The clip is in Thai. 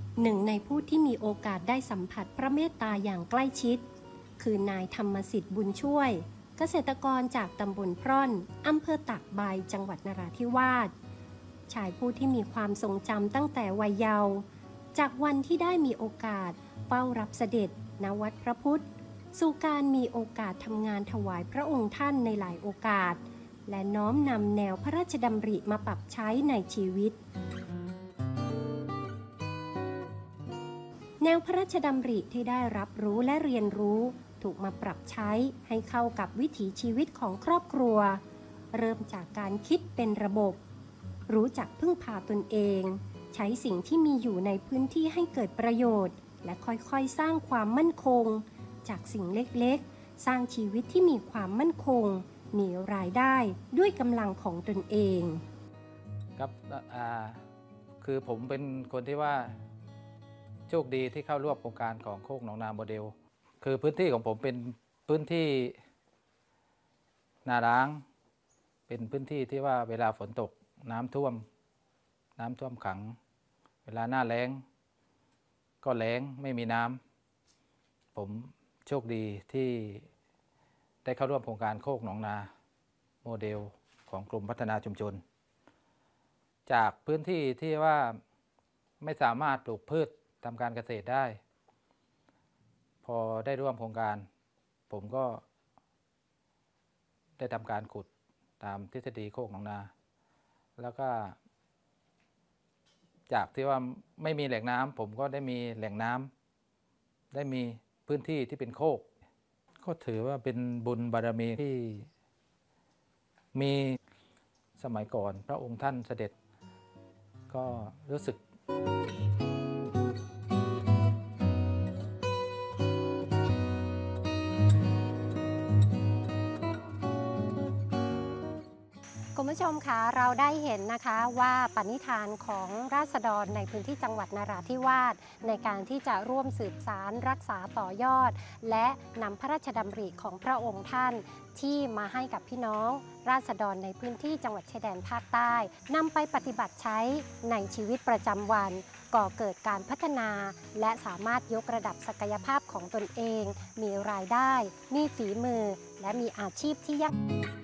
หนึ่งในผู้ที่มีโอกาสได้สัมผัสพระเมตตาอย่างใกล้ชิดคือนายธรรมสิทธิ์บุญช่วยเกษตรกรจากตำบลพร่อนอำเภอตากใบจังหวัดนราธิวาสชายผู้ที่มีความทรงจำตั้งแต่วัยเยาว์จากวันที่ได้มีโอกาสเฝ้ารับเสด็จณวัดพระพุทธสู่การมีโอกาสทำงานถวายพระองค์ท่านในหลายโอกาสและน้อมนำแนวพระราชดำริมาปรับใช้ในชีวิตแนวพระราชดำริที่ได้รับรู้และเรียนรู้ถูกมาปรับใช้ให้เข้ากับวิถีชีวิตของครอบครัวเริ่มจากการคิดเป็นระบบรู้จักพึ่งพาตนเองใช้สิ่งที่มีอยู่ในพื้นที่ให้เกิดประโยชน์และค่อยๆสร้างความมั่นคงจากสิ่งเล็กๆสร้างชีวิตที่มีความมั่นคงมีรายได้ด้วยกำลังของตนเองครับคือผมเป็นคนที่ว่าโชคดีที่เข้าร่วมโครงการของโคกหนองนาโมเดลคือพื้นที่ของผมเป็นพื้นที่นาร้างเป็นพื้นที่ที่ว่าเวลาฝนตกน้ำท่วมขังเวลาหน้าแล้งก็แล้งไม่มีน้ำผมโชคดีที่ได้เข้าร่วมโครงการโคกหนองนาโมเดลของกรมพัฒนาชุมชนจากพื้นที่ที่ว่าไม่สามารถปลูกพืชทำการเกษตรได้พอได้ร่วมโครงการผมก็ได้ทำการขุดตามทฤษฎีโคกหนองนาแล้วก็จากที่ว่าไม่มีแหล่งน้ำผมก็ได้มีแหล่งน้ำได้มีพื้นที่ที่เป็นโคกก็ถือว่าเป็นบุญบารมีที่มีสมัยก่อนพระองค์ท่านเสด็จก็รู้สึกคุณผู้ชมคะเราได้เห็นนะคะว่าปณิธานของราษฎรในพื้นที่จังหวัดนราธิวาสในการที่จะร่วมสืบสารรักษาต่อยอดและนำพระราชดำริของพระองค์ท่านที่มาให้กับพี่น้องราษฎรในพื้นที่จังหวัดชายแดนภาคใต้นำไปปฏิบัติใช้ในชีวิตประจำวันก่อเกิดการพัฒนาและสามารถยกระดับศักยภาพของตนเองมีรายได้มีฝีมือและมีอาชีพที่ยั่งยืน